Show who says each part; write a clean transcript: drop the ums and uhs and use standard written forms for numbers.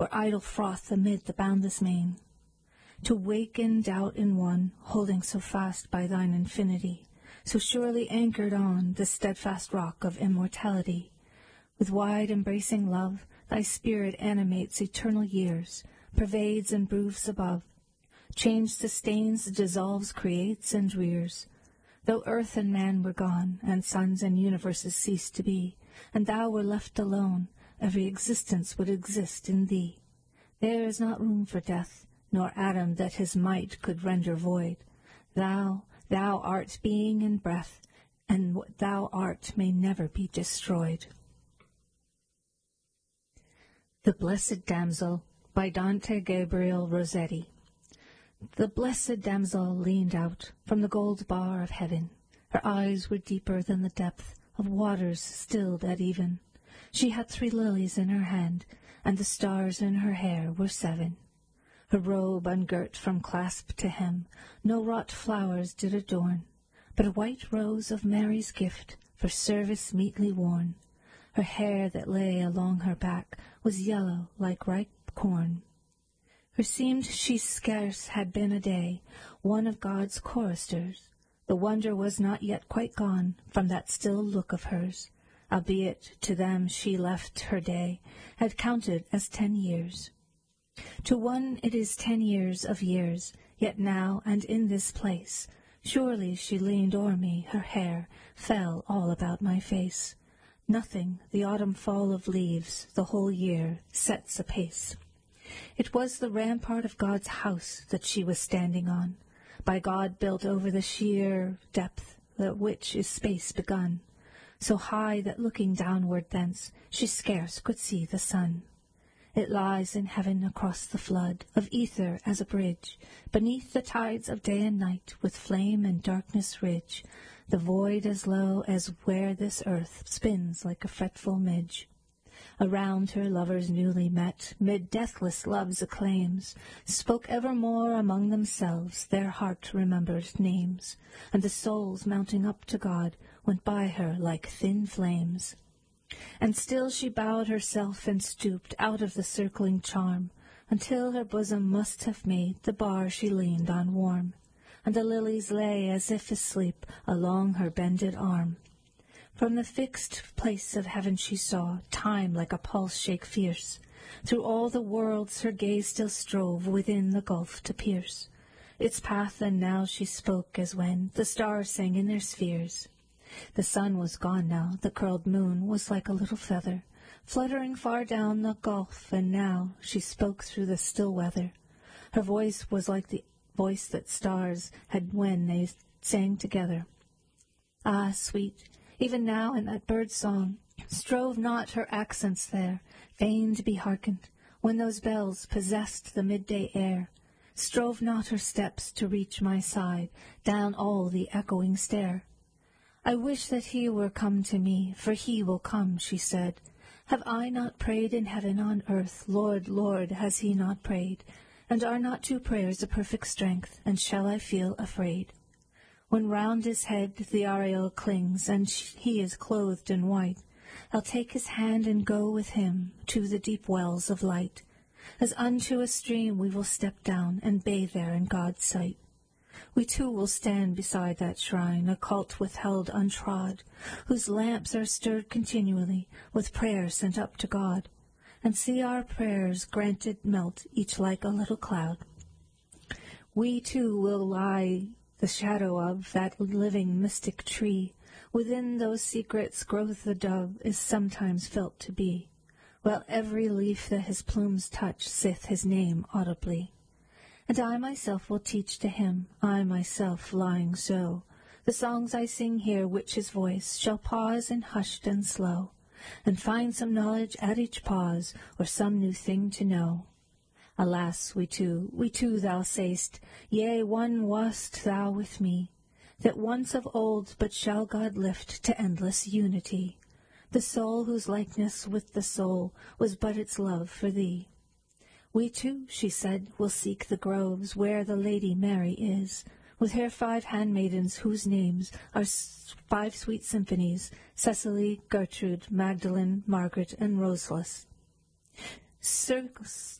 Speaker 1: or idle froth amid the boundless main. To waken doubt in one, holding so fast by thine infinity, so surely anchored on the steadfast rock of immortality. With wide embracing love, thy spirit animates eternal years, pervades and broods above, change sustains, dissolves, creates, and rears. Though earth and man were gone, and suns and universes ceased to be, and thou were left alone, every existence would exist in thee. There is not room for death, nor atom that his might could render void. Thou art being and breath, and what thou art may never be destroyed. The Blessed Damsel, by Dante Gabriel Rossetti. The blessed damsel leaned out from the gold bar of heaven. Her eyes were deeper than the depth of waters stilled at even. She had 3 lilies in her hand, and the stars in her hair were 7. Her robe ungirt from clasp to hem, no wrought flowers did adorn, but a white rose of Mary's gift, for service meetly worn. Her hair that lay along her back was yellow like ripe corn. Herseemed she scarce had been a day, one of God's choristers. The wonder was not yet quite gone from that still look of hers, albeit to them she left her day had counted as 10 years. To one it is 10 years of years, yet now and in this place, surely she leaned o'er me, her hair fell all about my face. Nothing, the autumn fall of leaves, the whole year, sets apace. It was the rampart of God's house that she was standing on, by God built over the sheer depth at which is space begun, so high that looking downward thence she scarce could see the sun. It lies in heaven across the flood of ether as a bridge, beneath the tides of day and night, with flame and darkness ridge, the void as low as where this earth spins like a fretful midge. Around her lovers newly met, mid deathless love's acclaims, spoke evermore among themselves their heart-remembered names, and the souls mounting up to God went by her like thin flames. And still she bowed herself and stooped out of the circling charm, until her bosom must have made the bar she leaned on warm, and the lilies lay as if asleep along her bended arm. From the fixed place of heaven she saw time like a pulse shake fierce. Through all the worlds her gaze still strove within the gulf to pierce its path, and now she spoke as when the stars sang in their spheres. The sun was gone now, the curled moon was like a little feather, fluttering far down the gulf, and now she spoke through the still weather. Her voice was like the voice that stars had when they sang together. Ah, sweet! Even now in that bird's song, strove not her accents there, fain to be hearkened, when those bells possessed the midday air. Strove not her steps to reach my side, down all the echoing stair. I wish that he were come to me, for he will come, she said. Have I not prayed in heaven on earth, Lord, Lord, has he not prayed? And are not 2 prayers a perfect strength, and shall I feel afraid? When round his head the aureole clings, and he is clothed in white, I'll take his hand and go with him to the deep wells of light. As unto a stream we will step down, and bathe there in God's sight. We 2 will stand beside that shrine, a cult withheld untrod, whose lamps are stirred continually with prayers sent up to God, and see our prayers granted melt each like a little cloud. We 2 will lie the shadow of that living mystic tree, within those secrets growth the dove is sometimes felt to be, while every leaf that his plumes touch saith his name audibly. And I myself will teach to him, I myself lying so, the songs I sing here which his voice shall pause in hushed and slow, and find some knowledge at each pause, or some new thing to know. Alas, we two, thou say'st, yea, one wast thou with me, that once of old but shall God lift to endless unity, the soul whose likeness with the soul was but its love for thee. We 2, she said, will seek the groves where the Lady Mary is, with her 5 handmaidens whose names are 5 sweet symphonies, Cecily, Gertrude, Magdalene, Margaret, and Roseless.